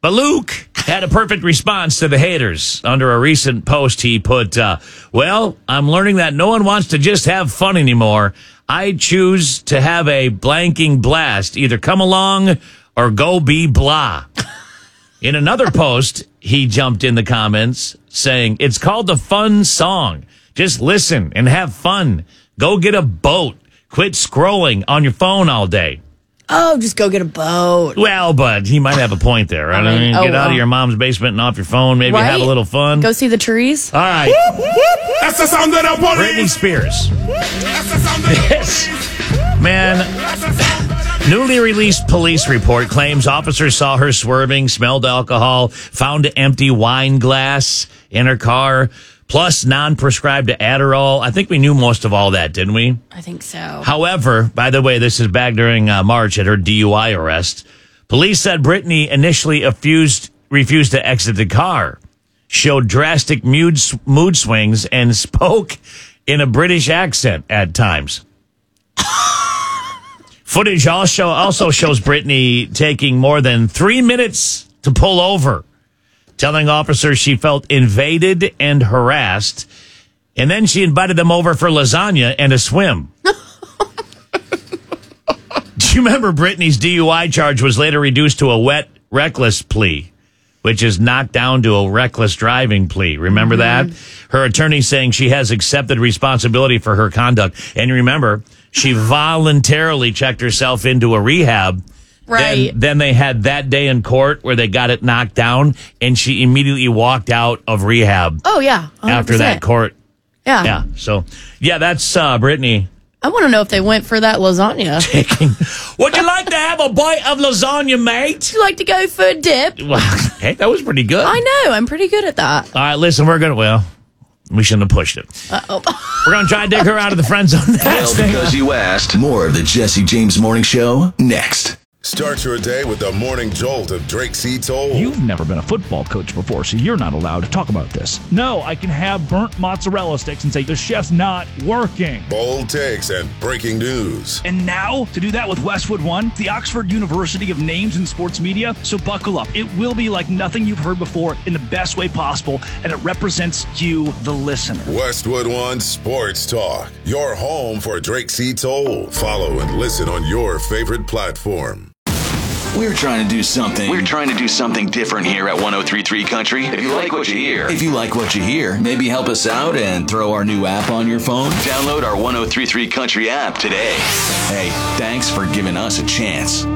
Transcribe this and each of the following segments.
But Luke had a perfect response to the haters. Under a recent post, he put, well, I'm learning that no one wants to just have fun anymore. I choose to have a blanking blast. Either come along or go be blah. In another post, he jumped in the comments saying, it's called the fun song. Just listen and have fun. Go get a boat. Quit scrolling on your phone all day. Oh, just go get a boat. Well, but he might have a point there, right? I mean, get out of your mom's basement and off your phone. Maybe have a little fun. Go see the trees. All right. That's the sound that I want. Britney Spears. That's the sound that Man, newly released police report claims officers saw her swerving, smelled alcohol, found an empty wine glass in her car, plus non-prescribed Adderall. I think we knew most of all that, didn't we? I think so. However, by the way, this is back during March at her DUI arrest. Police said Britney initially refused to exit the car, showed drastic mood swings, and spoke in a British accent at times. Footage also shows Britney taking more than 3 minutes to pull over, telling officers she felt invaded and harassed, and then she invited them over for lasagna and a swim. Do you remember Britney's DUI charge was later reduced to a wet, reckless plea, which is knocked down to a reckless driving plea? Remember that? Her attorney saying she has accepted responsibility for her conduct. And remember, she voluntarily checked herself into a rehab. Right. Then they had that day in court where they got it knocked down, and she immediately walked out of rehab. Oh, yeah. 100%. After that court. Yeah. Yeah. So, yeah, that's Britney. I want to know if they went for that lasagna. Would you like to have a bite of lasagna, mate? Would you like to go for a dip? Well, hey, that was pretty good. I know. I'm pretty good at that. All right, listen, we shouldn't have pushed it. Uh-oh. We're going to try and dig her out of the friend zone. Well, because you asked. More of the Jesse James Morning Show next. Start your day with the morning jolt of Drake C. Toll. You've never been a football coach before, so you're not allowed to talk about this. No, I can have burnt mozzarella sticks and say the chef's not working. Bold takes and breaking news. And now, to do that with Westwood One, the Oxford University of Names in Sports Media. So buckle up. It will be like nothing you've heard before in the best way possible, and it represents you, the listener. Westwood One Sports Talk. Your home for Drake C. Toll. Follow and listen on your favorite platform. We're trying to do something different here at 103.3 Country. If you like what you hear, maybe help us out and throw our new app on your phone. Download our 103.3 Country app today. Hey, thanks for giving us a chance.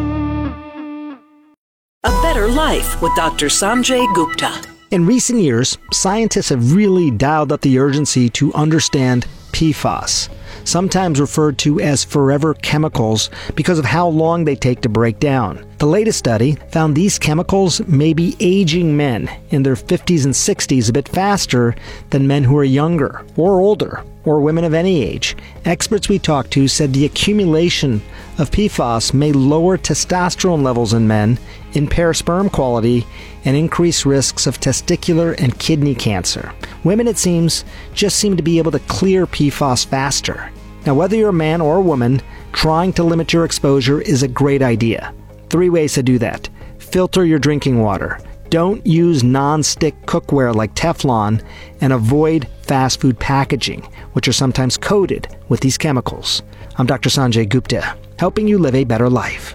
A Better Life with Dr. Sanjay Gupta. In recent years, scientists have really dialed up the urgency to understand PFAS, sometimes referred to as forever chemicals because of how long they take to break down. The latest study found these chemicals may be aging men in their 50s and 60s a bit faster than men who are younger or older or women of any age. Experts we talked to said the accumulation of PFAS may lower testosterone levels in men, impair sperm quality, and increase risks of testicular and kidney cancer. Women, it seems, just seem to be able to clear PFAS faster. Now, whether you're a man or a woman, trying to limit your exposure is a great idea. 3 ways to do that. Filter your drinking water. Don't use non-stick cookware like Teflon, and avoid fast food packaging, which are sometimes coated with these chemicals. I'm Dr. Sanjay Gupta, helping you live a better life.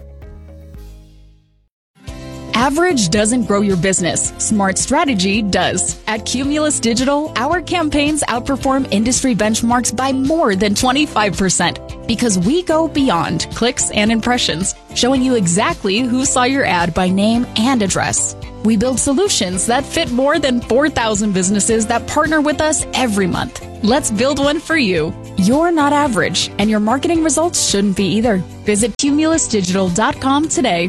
Average doesn't grow your business. Smart strategy does. At Cumulus Digital, our campaigns outperform industry benchmarks by more than 25% because we go beyond clicks and impressions, showing you exactly who saw your ad by name and address. We build solutions that fit more than 4,000 businesses that partner with us every month. Let's build one for you. You're not average, and your marketing results shouldn't be either. Visit cumulusdigital.com today.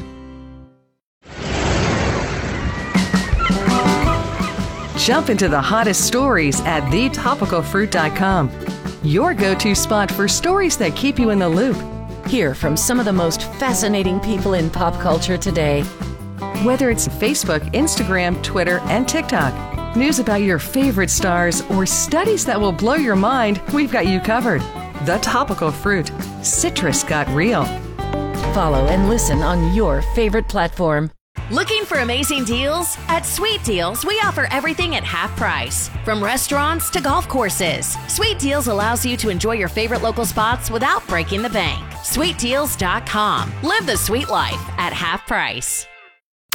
Jump into the hottest stories at thetopicalfruit.com. Your go-to spot for stories that keep you in the loop. Hear from some of the most fascinating people in pop culture today. Whether it's Facebook, Instagram, Twitter, and TikTok, news about your favorite stars, or studies that will blow your mind, we've got you covered. The Topical Fruit. Citrus got real. Follow and listen on your favorite platform. Looking for amazing deals? At Sweet Deals, we offer everything at half price. From restaurants to golf courses, Sweet Deals allows you to enjoy your favorite local spots without breaking the bank. SweetDeals.com. Live the sweet life at half price.